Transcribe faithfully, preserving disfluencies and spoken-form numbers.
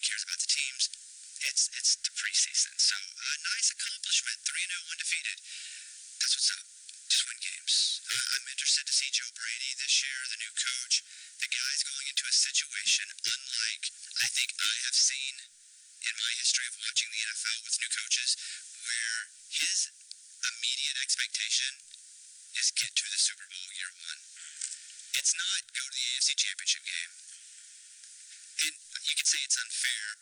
cares about the teams. It's it's the preseason. So uh, nice accomplishment, three and oh undefeated. That's what's up. Just win games. Uh, I'm interested to see Joe Brady this year, the new coach. The guy's going into a situation unlike I think I have seen in my history of watching the N F L with new coaches, where his immediate expectation is get to the Super Bowl year one. It's not go to the A F C Championship game. And you can say it's unfair,